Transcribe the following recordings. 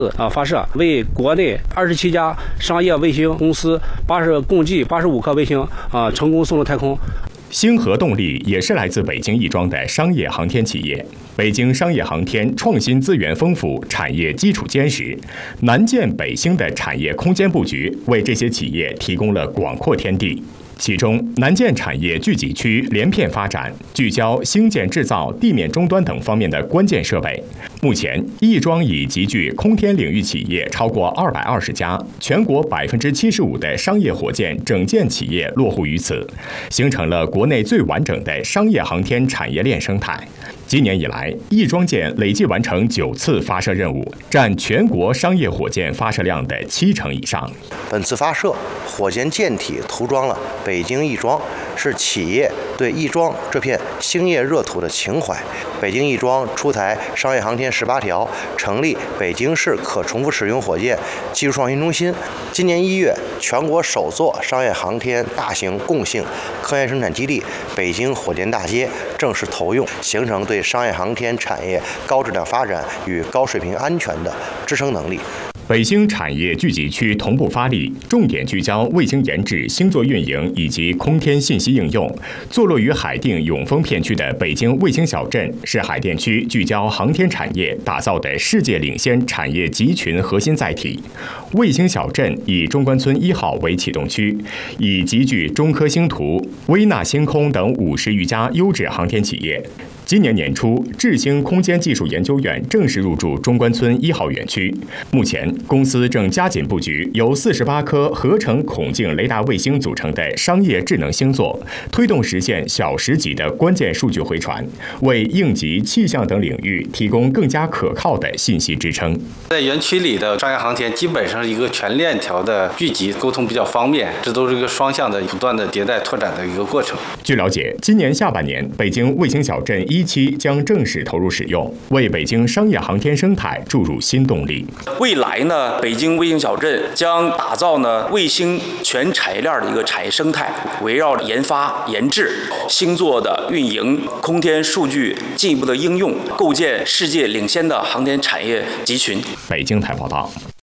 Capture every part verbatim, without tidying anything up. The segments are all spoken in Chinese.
啊发射，为国内二十七家商业卫星公司八十共计八十五颗卫星啊成功送入太空。 星河动力也是来自北京亦庄的商业航天企业。北京商业航天创新资源丰富，产业基础坚实。南建北兴的产业空间布局，为这些企业提供了广阔天地。其中，南建产业聚集区连片发展，聚焦兴建制造、地面终端等方面的关键设备。目前，亦庄已集聚空天领域企业超过二百二十家，全国百分之七十五的商业火箭整建企业落户于此，形成了国内最完整的商业航天产业链生态。今年以来，亦庄舰累计完成九次发射任务，占全国商业火箭发射量的七成以上。 本次发射，火箭舰体涂装了北京亦庄，是企业对亦庄这片兴业热土的情怀。北京亦庄出台商业航天十八条，成立北京市可重复使用火箭技术创新中心。今年一月，全国首座商业航天大型共性科研生产基地——北京火箭大街正式投用，形成对商业航天产业高质量发展与高水平安全的支撑能力。 北兴产业聚集区同步发力，重点聚焦卫星研制、星座运营以及空天信息应用。坐落于海淀永丰片区的北京卫星小镇，是海淀区聚焦航天产业打造的世界领先产业集群核心载体。卫星小镇以中关村一号为启动区，以集聚中科星图、微纳星空等五十余家优质航天企业。今年年初，智星空间技术研究院正式入驻中关村一号园区。目前，公司正加紧布局由四十八颗合成孔径雷达卫星组成的商业智能星座，推动实现小时级的关键数据回传，为应急、气象等领域提供更加可靠的信息支撑。 在园区里的商业航天基本上是一个全链条的聚集，沟通比较方便，这都是一个双向的、不断的迭代拓展的一个过程。 据了解，今年下半年，北京卫星小镇一期将正式投入使用，为北京商业航天生态注入新动力。 未来呢，北京卫星小镇将打造呢卫星全产业链的一个产业生态，围绕研发、研制、星座的运营、空天数据进一步的应用，构建世界领先的航天产业集群。 北京台报道。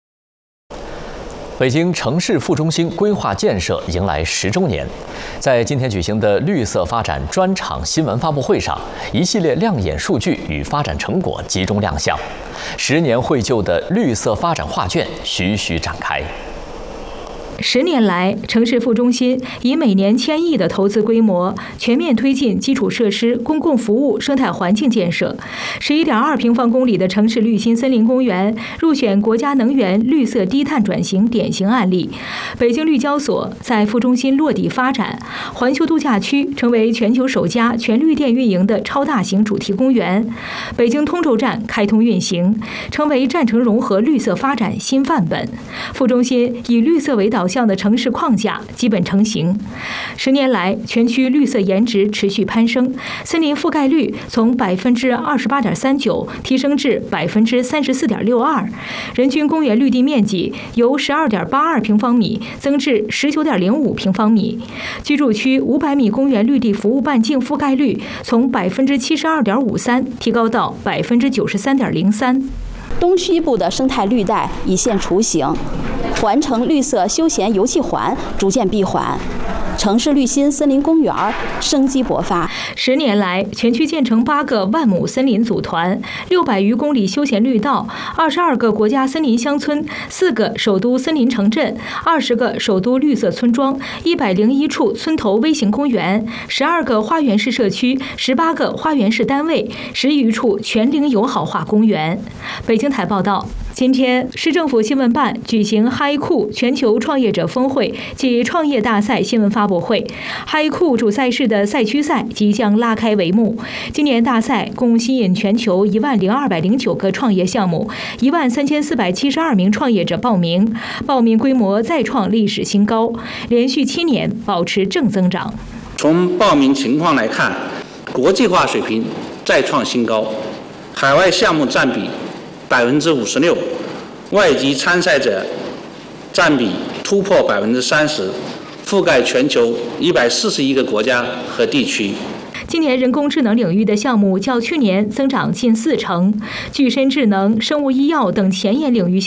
北京城市副中心规划建设迎来十周年，在今天举行的绿色发展专场新闻发布会上，一系列亮眼数据与发展成果集中亮相，十年绘就的绿色发展画卷徐徐展开。 十年来，城市副中心以每年千亿的投资规模，全面推进基础设施、公共服务、生态环境建设。十一点二平方公里的城市绿心森林公园入选国家能源绿色低碳转型典型案例。北京绿交所在副中心落地发展，环球度假区成为全球首家全绿电运营的超大型主题公园。北京通州站开通运行，成为站城融合绿色发展新范本。副中心以绿色为导向的城市框架基本成型。十年来，全区绿色颜值持续攀升，森林覆盖率从百分之二十八点三九提升至百分之三十四点六二，人均公园绿地面积由十二点八二平方米增至十九点零五平方米，居住区五百米公园绿地服务半径覆盖率从百分之七十二点五三提高到百分之九十三点零三。 东西部的生态绿带一线雏形，环城绿色休闲游憩环逐渐闭环，城市绿心森林公园生机勃发。 十年来，全区建成八个万亩森林组团，六百余公里休闲绿道，二十二个国家森林乡村，四个首都森林城镇，二十个首都绿色村庄，一百零一处村头微型公园，十二个花园式社区，十八个花园式单位，十余处全龄友好化公园。北京台报道。今天，市政府新闻办举行嗨酷全球创业者峰会暨创业大赛新闻发布会。嗨酷主赛事的赛区赛即将拉开帷幕。今年大赛共吸引全球一万零二百零九个创业项目，一万三千四百七十二名创业者报名，报名规模再创历史新高，连续七年保持正增长。 从报名情况来看，国际化水平再创新高，海外项目占比百分之五十六，外籍参赛者占比突破百分之三十，覆盖全球一百四十一个国家和地区。 今年人工智能领域的项目较去年增长近四成，具身智能、生物医药等前沿领域项